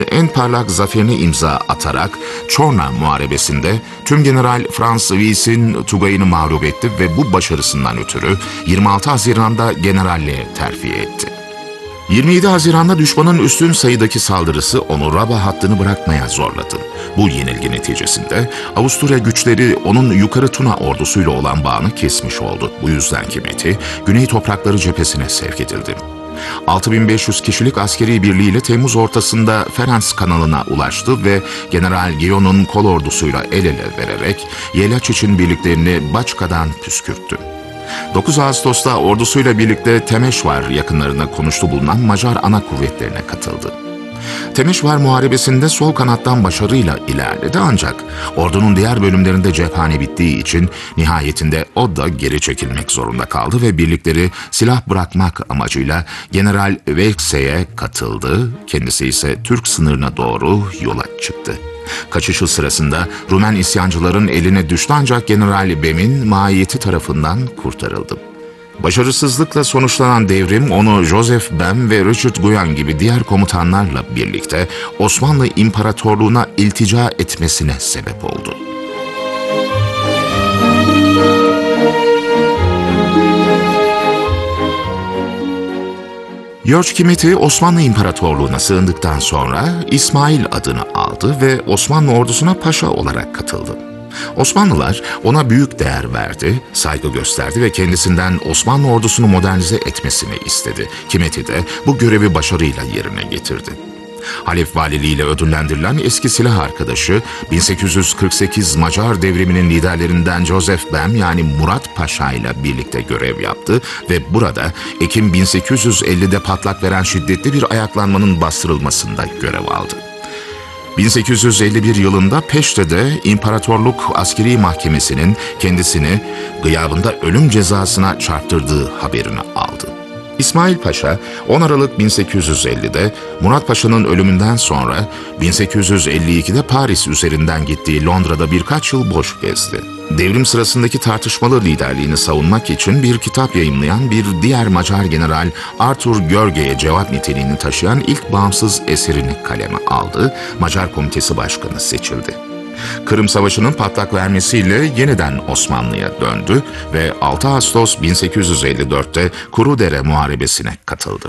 En parlak zaferini imza atarak Çorna Muharebesi'nde Tümgeneral Franz Wyss'in Tugay'ını mağlup etti ve bu başarısından ötürü 26 Haziran'da generalliğe terfi etti. 27 Haziran'da düşmanın üstün sayıdaki saldırısı onu Rabah hattını bırakmaya zorladı. Bu yenilgi neticesinde Avusturya güçleri onun yukarı Tuna ordusuyla olan bağını kesmiş oldu. Bu yüzden Kimeti Güney toprakları cephesine sevk edildi. 6500 kişilik askeri birliğiyle Temmuz ortasında Ferenc kanalına ulaştı ve General Guyon'un kol ordusuyla el ele vererek Yelaç için birliklerini Baçka'dan püskürttü. 9 Ağustos'ta ordusuyla birlikte Temeşvar yakınlarında konuştu bulunan Macar ana kuvvetlerine katıldı. Temeşvar Muharebesi'nde sol kanattan başarıyla ilerledi ancak ordunun diğer bölümlerinde cephane bittiği için nihayetinde o da geri çekilmek zorunda kaldı ve birlikleri silah bırakmak amacıyla General Vexe'ye katıldı. Kendisi ise Türk sınırına doğru yola çıktı. Kaçışı sırasında Rumen isyancıların eline düştü ancak General Bem'in mahiyeti tarafından kurtarıldı. Başarısızlıkla sonuçlanan devrim onu Joseph Bem ve Richard Guyon gibi diğer komutanlarla birlikte Osmanlı İmparatorluğu'na iltica etmesine sebep oldu. George Kimeti Osmanlı İmparatorluğu'na sığındıktan sonra İsmail adını aldı ve Osmanlı ordusuna paşa olarak katıldı. Osmanlılar ona büyük değer verdi, saygı gösterdi ve kendisinden Osmanlı ordusunu modernize etmesini istedi. Kimeti de bu görevi başarıyla yerine getirdi. Halef valiliğiyle ödüllendirilen eski silah arkadaşı 1848 Macar devriminin liderlerinden Joseph Bem yani Murat Paşa ile birlikte görev yaptı ve burada Ekim 1850'de patlak veren şiddetli bir ayaklanmanın bastırılmasında görev aldı. 1851 yılında Peşte'de İmparatorluk Askeri Mahkemesi'nin kendisini gıyabında ölüm cezasına çarptırdığı haberini aldı. İsmail Paşa 10 Aralık 1850'de Murat Paşa'nın ölümünden sonra 1852'de Paris üzerinden gittiği Londra'da birkaç yıl boş gezdi. Devrim sırasındaki tartışmalı liderliğini savunmak için bir kitap yayımlayan bir diğer Macar general Arthur Görge'ye cevap niteliğini taşıyan ilk bağımsız eserini kaleme aldı, Macar Komitesi Başkanı seçildi. Kırım Savaşı'nın patlak vermesiyle yeniden Osmanlı'ya döndü ve 6 Ağustos 1854'te Kurudere Muharebesi'ne katıldı.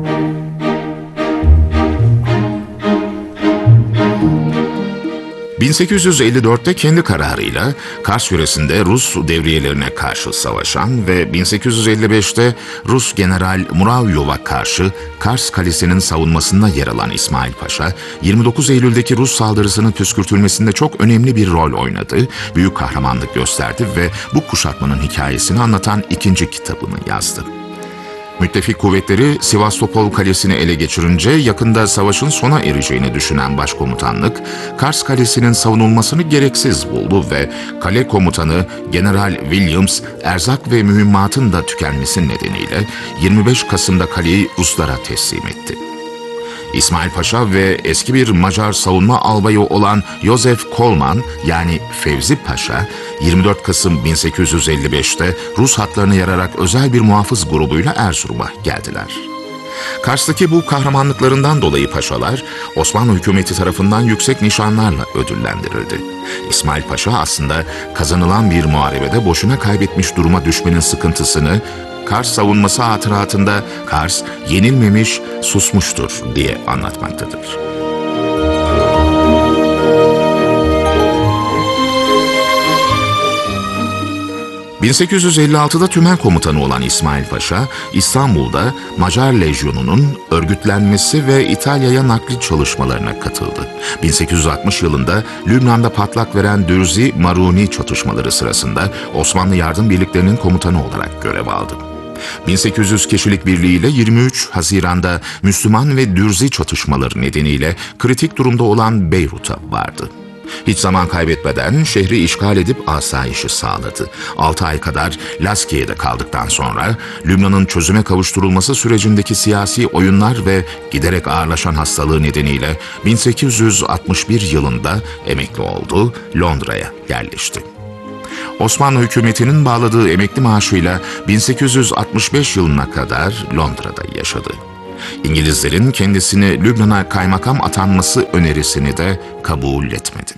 1854'te kendi kararıyla Kars yöresinde Rus devriyelerine karşı savaşan ve 1855'te Rus General Muravyov'a karşı Kars Kalesi'nin savunmasında yer alan İsmail Paşa, 29 Eylül'deki Rus saldırısının püskürtülmesinde çok önemli bir rol oynadı, büyük kahramanlık gösterdi ve bu kuşatmanın hikayesini anlatan ikinci kitabını yazdı. Müttefik kuvvetleri Sivastopol Kalesi'ni ele geçirince yakında savaşın sona ereceğini düşünen başkomutanlık, Kars Kalesi'nin savunulmasını gereksiz buldu ve kale komutanı General Williams, erzak ve mühimmatın da tükenmesi nedeniyle 25 Kasım'da kaleyi Ruslara teslim etti. İsmail Paşa ve eski bir Macar savunma albayı olan Joseph Kolman yani Fevzi Paşa 24 Kasım 1855'te Rus hatlarını yararak özel bir muhafız grubuyla Erzurum'a geldiler. Kars'taki bu kahramanlıklarından dolayı paşalar Osmanlı hükümeti tarafından yüksek nişanlarla ödüllendirildi. İsmail Paşa aslında kazanılan bir muharebede boşuna kaybetmiş duruma düşmenin sıkıntısını Kars savunması hatıratında Kars yenilmemiş, susmuştur diye anlatmaktadır. ...1856'da Tümen Komutanı olan İsmail Paşa, İstanbul'da Macar Lejyonu'nun örgütlenmesi ve İtalya'ya nakli çalışmalarına katıldı. 1860 yılında Lübnan'da patlak veren Dürzi-Maruni çatışmaları sırasında Osmanlı Yardım Birliklerinin komutanı olarak görev aldı. 1800 kişilik birliğiyle 23 Haziran'da Müslüman ve Dürzi çatışmaları nedeniyle kritik durumda olan Beyrut'a vardı. Hiç zaman kaybetmeden şehri işgal edip asayişi sağladı. 6 ay kadar Laskiye'de kaldıktan sonra Lübnan'ın çözüme kavuşturulması sürecindeki siyasi oyunlar ve giderek ağırlaşan hastalığı nedeniyle 1861 yılında emekli oldu, Londra'ya yerleşti. Osmanlı hükümetinin bağladığı emekli maaşıyla 1865 yılına kadar Londra'da yaşadı. İngilizlerin kendisini Lübnan'a kaymakam atanması önerisini de kabul etmedi.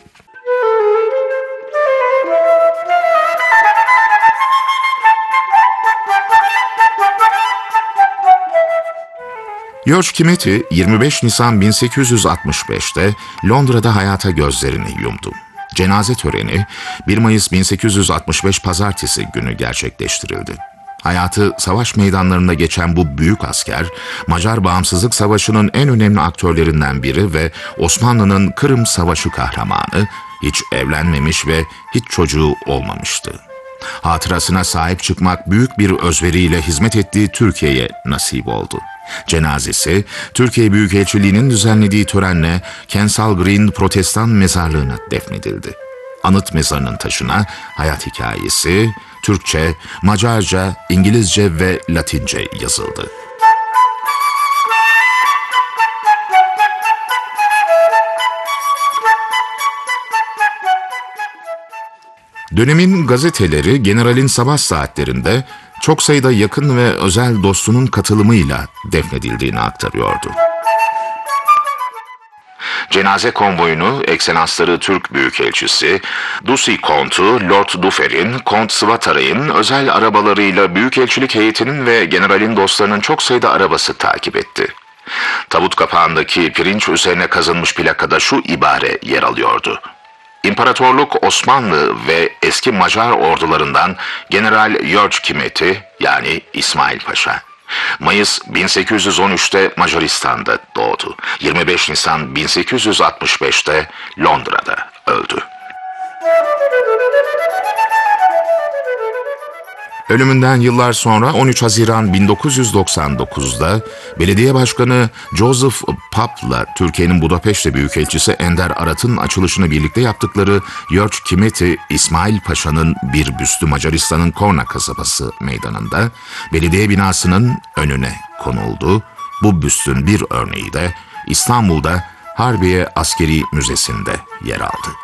George Kmetty 25 Nisan 1865'te Londra'da hayata gözlerini yumdu. Cenaze töreni 1 Mayıs 1865 Pazartesi günü gerçekleştirildi. Hayatı savaş meydanlarında geçen bu büyük asker, Macar Bağımsızlık Savaşı'nın en önemli aktörlerinden biri ve Osmanlı'nın Kırım Savaşı kahramanı, hiç evlenmemiş ve hiç çocuğu olmamıştı. Hatırasına sahip çıkmak büyük bir özveriyle hizmet ettiği Türkiye'ye nasip oldu. Cenazesi, Türkiye Büyükelçiliği'nin düzenlediği törenle Kensal Green Protestan Mezarlığı'na defnedildi. Anıt mezarının taşına hayat hikayesi, Türkçe, Macarca, İngilizce ve Latince yazıldı. Dönemin gazeteleri generalin sabah saatlerinde çok sayıda yakın ve özel dostunun katılımıyla defnedildiğini aktarıyordu. Cenaze konvoyunu Ekselansları Türk Büyükelçisi, Ducy Kontu, Lord Dufer'in, Kont Svataray'ın özel arabalarıyla Büyükelçilik heyetinin ve generalin dostlarının çok sayıda arabası takip etti. Tabut kapağındaki pirinç üzerine kazınmış plakada şu ibare yer alıyordu: İmparatorluk Osmanlı ve eski Macar ordularından General George Kmetty yani İsmail Paşa. Mayıs 1813'te Macaristan'da doğdu. 25 Nisan 1865'te Londra'da öldü. Ölümünden yıllar sonra 13 Haziran 1999'da belediye başkanı Joseph Papp'la Türkiye'nin Budapeşte Büyükelçisi Ender Arat'ın açılışını birlikte yaptıkları George Kmetty İsmail Paşa'nın bir büstü Macaristan'ın Korna kasabası meydanında belediye binasının önüne konuldu. Bu büstün bir örneği de İstanbul'da Harbiye Askeri Müzesi'nde yer aldı.